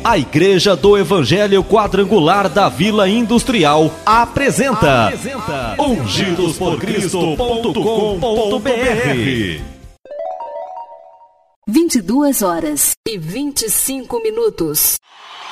A Igreja do Evangelho Quadrangular da Vila Industrial apresenta ungidosporcristo.com.br. 22h25.